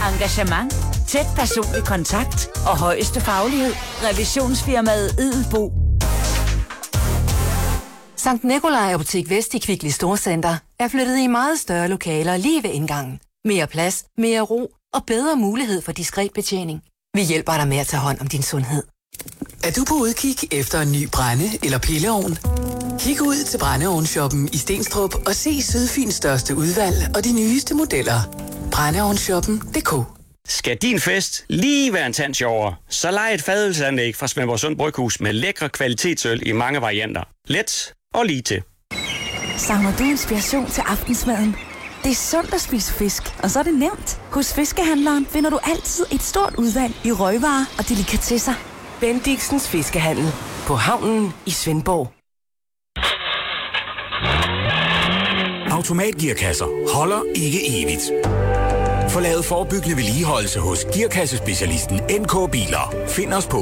Engagement, tæt personlig kontakt og højeste faglighed. Revisionsfirmaet Edelbo. Sankt Nikolaj Apotek Vest i Kvickly Storcenter er flyttet i meget større lokaler lige ved indgangen. Mere plads, mere ro og bedre mulighed for diskret betjening. Vi hjælper dig med at tage hånd om din sundhed. Er du på udkig efter en ny brænde- eller pilleovn? Kig ud til brændeovnshoppen i Stenstrup og se Sydfyns største udvalg og de nyeste modeller. Brændeovnshoppen.dk. Skal din fest lige være en tand sjovere, så lej et fadølsanlæg fra Svendborgsund Bryghus med lækre kvalitetsøl i mange varianter. Let og lige til. Savner du inspiration til aftensmaden? Det er sundt at spise fisk, og så er det nemt. Hos Fiskehandleren finder du altid et stort udvalg i røgvarer og delikatesser. Bendixens Fiskehandel på havnen i Svendborg. Automatgearkasser holder ikke evigt. Få lavet forebyggende vedligeholdelse hos gearkassespecialisten NK Biler. Find os på